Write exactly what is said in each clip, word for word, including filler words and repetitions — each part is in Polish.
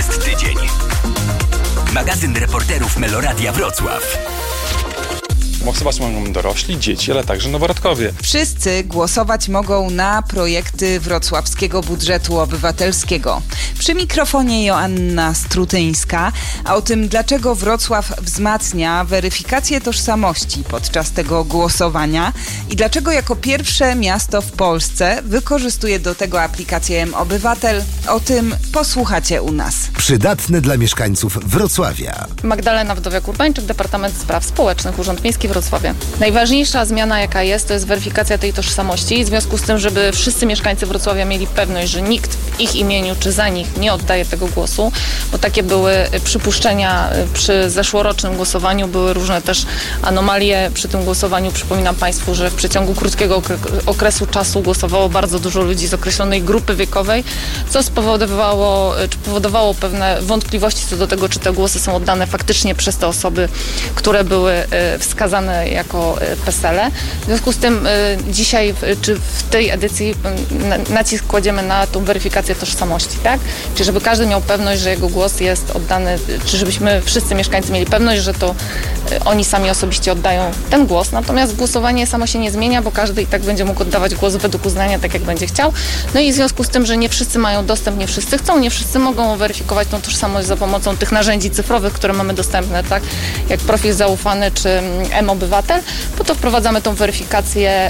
jest tydzień. Magazyn reporterów Meloradia Wrocław. Głosować mogą dorośli, dzieci, ale także noworodkowie. Wszyscy głosować mogą na projekty wrocławskiego budżetu obywatelskiego. Przy mikrofonie Joanna Strutyńska, a o tym, dlaczego Wrocław wzmacnia weryfikację tożsamości podczas tego głosowania i dlaczego jako pierwsze miasto w Polsce wykorzystuje do tego aplikację M-Obywatel, o tym posłuchacie u nas. Przydatne dla mieszkańców Wrocławia. Magdalena Wdowiak-Urbańczyk, Departament Spraw Społecznych, Urząd Miejski Wrocławia. Najważniejsza zmiana, jaka jest, to jest weryfikacja tej tożsamości. W związku z tym, żeby wszyscy mieszkańcy Wrocławia mieli pewność, że nikt w ich imieniu czy za nich nie oddaje tego głosu, bo takie były przypuszczenia przy zeszłorocznym głosowaniu, były różne też anomalie przy tym głosowaniu. Przypominam Państwu, że w przeciągu krótkiego okresu czasu głosowało bardzo dużo ludzi z określonej grupy wiekowej, co spowodowało, czy powodowało pewne wątpliwości co do tego, czy te głosy są oddane faktycznie przez te osoby, które były wskazane jako PESEL-e. W związku z tym dzisiaj, czy w tej edycji nacisk kładziemy na tą weryfikację tożsamości, tak? Czyli żeby każdy miał pewność, że jego głos jest oddany, czy żebyśmy wszyscy mieszkańcy mieli pewność, że to oni sami osobiście oddają ten głos. Natomiast głosowanie samo się nie zmienia, bo każdy i tak będzie mógł oddawać głos według uznania, tak jak będzie chciał. No i w związku z tym, że nie wszyscy mają dostęp, nie wszyscy chcą, nie wszyscy mogą weryfikować tą tożsamość za pomocą tych narzędzi cyfrowych, które mamy dostępne, tak? Jak profil zaufany czy M-Obywatel, po to wprowadzamy tą weryfikację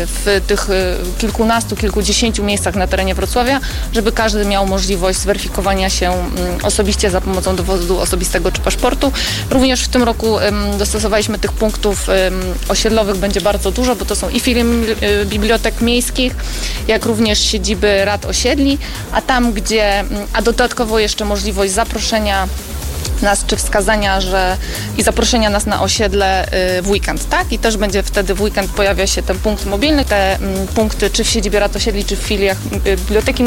w tych kilkunastu, kilkudziesięciu miejscach na terenie Wrocławia, żeby każdy miał możliwość zweryfikowania się osobiście za pomocą dowodu osobistego czy paszportu. Również w tym roku dostosowaliśmy tych punktów osiedlowych, będzie bardzo dużo, bo to są i filie bibliotek miejskich, jak również siedziby rad osiedli, a tam, gdzie, a dodatkowo jeszcze możliwość zaproszenia nas, czy wskazania, że i zaproszenia nas na osiedle y, w weekend, tak? I też będzie wtedy w weekend pojawia się ten punkt mobilny. Te y, punkty, czy w siedzibie rad osiedli, czy w filiach y, biblioteki